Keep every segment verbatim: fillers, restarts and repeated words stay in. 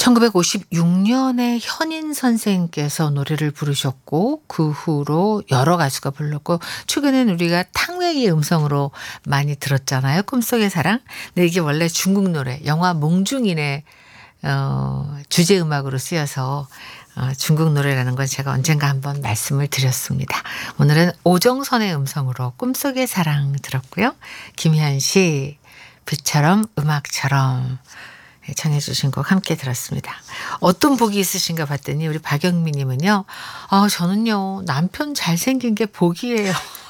천구백오십육 년에 현인 선생께서 노래를 부르셨고 그 후로 여러 가수가 불렀고 최근에는 우리가 탕웨이의 음성으로 많이 들었잖아요. 꿈속의 사랑. 근데 이게 원래 중국 노래 영화 몽중인의 어, 주제 음악으로 쓰여서 어, 중국 노래라는 건 제가 언젠가 한번 말씀을 드렸습니다. 오늘은 오정선의 음성으로 꿈속의 사랑 들었고요. 김희한 씨 빛처럼 음악처럼 청해 주신 곡 함께 들었습니다. 어떤 복이 있으신가 봤더니 우리 박영미 님은요. 아, 저는요. 남편 잘생긴 게 복이에요.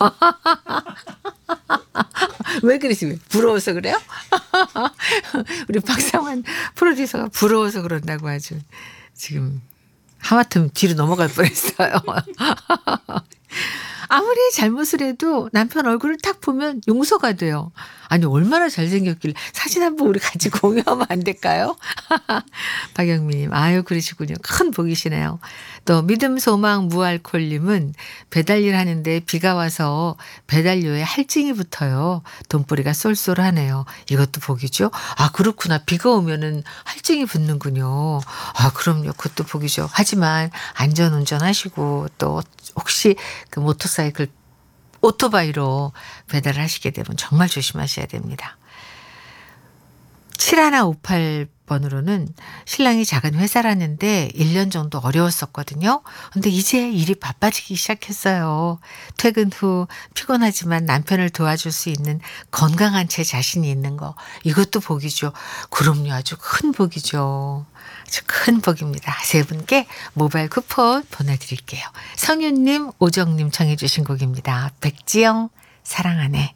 왜 그러시면 부러워서 그래요? 우리 박상환 프로듀서가 부러워서 그런다고 아주 지금 하마터면 뒤로 넘어갈 뻔했어요. 아무리 잘못을 해도 남편 얼굴을 딱 보면 용서가 돼요. 아니 얼마나 잘생겼길래 사진 한번 우리 같이 공유하면 안 될까요? 박영민님 아유 그러시군요. 큰 복이시네요. 또 믿음 소망 무알콜님은 배달일 하는데 비가 와서 배달료에 할증이 붙어요. 돈벌이가 쏠쏠하네요. 이것도 복이죠. 아 그렇구나. 비가 오면은 할증이 붙는군요. 아 그럼요. 그것도 복이죠. 하지만 안전운전 하시고 또 혹시 그 모터사이클 오토바이로 배달을 하시게 되면 정말 조심하셔야 됩니다. 칠일오팔 번으로는 신랑이 작은 회사라는데 일 년 정도 어려웠었거든요. 근데 이제 일이 바빠지기 시작했어요. 퇴근 후 피곤하지만 남편을 도와줄 수 있는 건강한 제 자신이 있는 거. 이것도 복이죠. 그럼요. 아주 큰 복이죠. 아주 큰 복입니다. 세 분께 모바일 쿠폰 보내드릴게요. 성윤님, 오정님 청해 주신 곡입니다. 백지영 사랑하네.